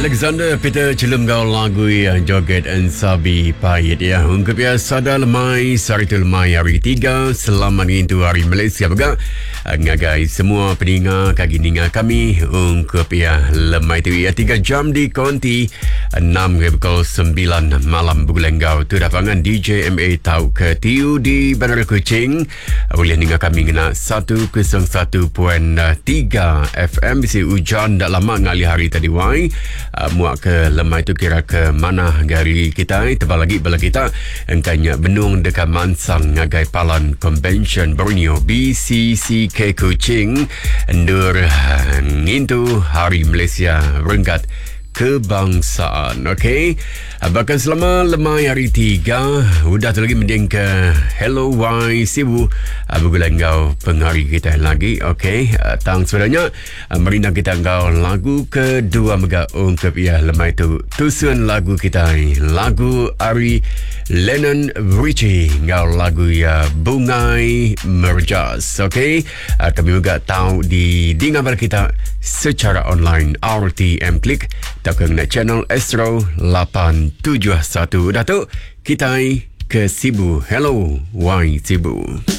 Alexander Peter Celum gau lagu yang joget and sabi payet ya. Ungkap ya sada lemai saritul lemai hari 3 selamat itu hari Malaysia juga. Ngagai semua pendengar kaki ninga kami ungkap ya lemai tu ya 3 jam di konti 6:09 malam bulan gau tu dapangan DJ MA tau ke tiu di Bandar Kuching. Boleh ninga kami kena 101.3 FM bisi hujan dak lama ngali hari tadi wai. Muak ke lemai tu kira ke mana gari kita tebal lagi bala kita engkanya benung dekat Mansang ngagai Palan Convention Borneo BCCK Kuching endur ngintu Hari Malaysia Renggat Kebangsaan. Okey, bahkan selama lemai hari 3 udah tu lagi mending ke Hello Wai Sibu bulan kau penghari kita lagi. Okey, tang sebenarnya merina kita kau lagu kedua mega ungkap ya lemai tu tusun lagu kita lagu Ari Lennon Richie kau lagu ya Bungai Merjas. Okey, kami juga tahu di dengar kita secara online RTM Klik takkan nak channel Astro 871. Dah tu kita ke Sibu. Hello Wai Sibu.